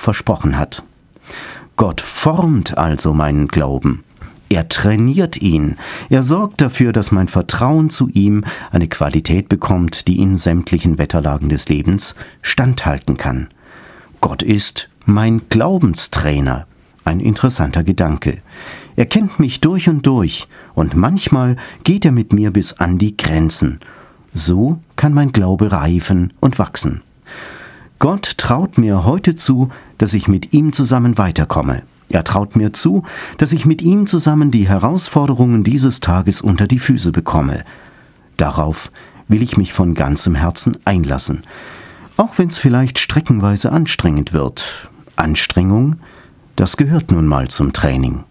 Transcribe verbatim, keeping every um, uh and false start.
versprochen hat. Gott formt also meinen Glauben. Er trainiert ihn. Er sorgt dafür, dass mein Vertrauen zu ihm eine Qualität bekommt, die in sämtlichen Wetterlagen des Lebens standhalten kann. Gott ist mein Glaubenstrainer. Ein interessanter Gedanke. Er kennt mich durch und durch und manchmal geht er mit mir bis an die Grenzen. So kann mein Glaube reifen und wachsen. Gott traut mir heute zu, dass ich mit ihm zusammen weiterkomme. Er traut mir zu, dass ich mit ihm zusammen die Herausforderungen dieses Tages unter die Füße bekomme. Darauf will ich mich von ganzem Herzen einlassen, auch wenn es vielleicht streckenweise anstrengend wird. Anstrengung, das gehört nun mal zum Training.